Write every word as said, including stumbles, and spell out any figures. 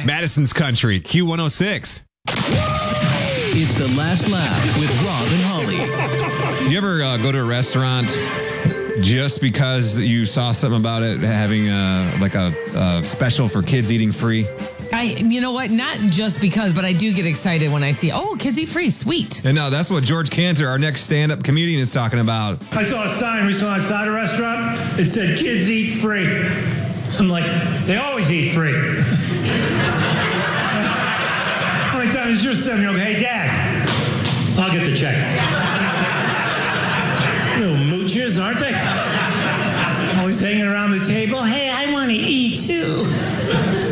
Madison's Country, Q one oh six. It's The Last Laugh with Rob and Holly. You ever uh, go to a restaurant just because you saw something about it having a, like a, a special for kids eating free? I, you know what? Not just because, but I do get excited when I see, oh, kids eat free. Sweet. And no, that's what George Cantor, our next stand-up comedian, is talking about. I saw a sign recently outside a restaurant. It said, kids eat free. I'm like, they always eat free. How many times is your seven-year-old go, hey, Dad, I'll get the check. Little moochers, aren't they? Always hanging around the table. Hey, I want to eat too.